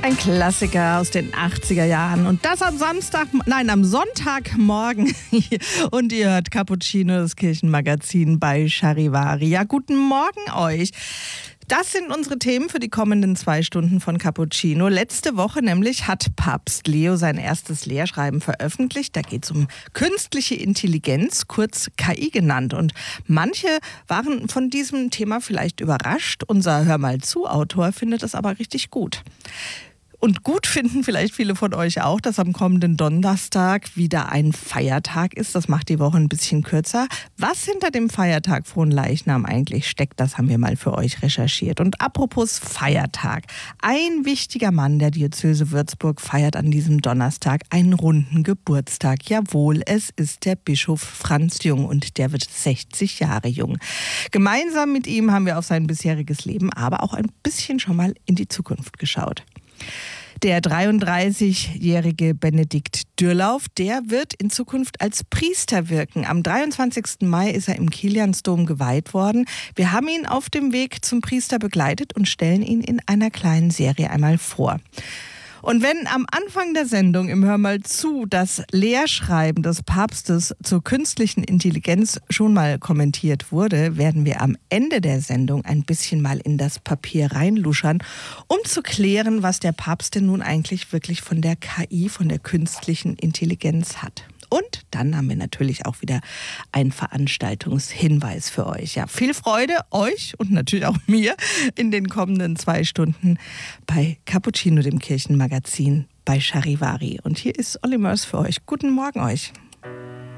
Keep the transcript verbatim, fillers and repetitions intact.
Ein Klassiker aus den achtziger Jahren. Und das am Samstag, nein, am Sonntagmorgen. Und ihr hört Cappuccino, das Kirchenmagazin bei Charivari. Ja, guten Morgen euch. Das sind unsere Themen für die kommenden zwei Stunden von Cappuccino. Letzte Woche nämlich hat Papst Leo sein erstes Lehrschreiben veröffentlicht. Da geht es um künstliche Intelligenz, kurz K I genannt. Und manche waren von diesem Thema vielleicht überrascht. Unser Hör mal zu Autor findet es aber richtig gut. Und gut finden vielleicht viele von euch auch, dass am kommenden Donnerstag wieder ein Feiertag ist. Das macht die Woche ein bisschen kürzer. Was hinter dem Feiertag Fronleichnam eigentlich steckt, das haben wir mal für euch recherchiert. Und apropos Feiertag. Ein wichtiger Mann der Diözese Würzburg feiert an diesem Donnerstag einen runden Geburtstag. Jawohl, es ist der Bischof Franz Jung und der wird sechzig Jahre jung. Gemeinsam mit ihm haben wir auf sein bisheriges Leben, aber auch ein bisschen schon mal in die Zukunft geschaut. Der dreiunddreißigjährige Benedikt Dürlauf, der wird in Zukunft als Priester wirken. Am dreiundzwanzigsten Mai ist er im Kiliansdom geweiht worden. Wir haben ihn auf dem Weg zum Priester begleitet und stellen ihn in einer kleinen Serie einmal vor. Und wenn am Anfang der Sendung im Hör mal zu das Lehrschreiben des Papstes zur künstlichen Intelligenz schon mal kommentiert wurde, werden wir am Ende der Sendung ein bisschen mal in das Papier reinluschern, um zu klären, was der Papst denn nun eigentlich wirklich von der K I, von der künstlichen Intelligenz hat. Und dann haben wir natürlich auch wieder einen Veranstaltungshinweis für euch. Ja, viel Freude euch und natürlich auch mir in den kommenden zwei Stunden bei Cappuccino, dem Kirchenmagazin bei Charivari. Und hier ist Olli Mörs für euch. Guten Morgen euch.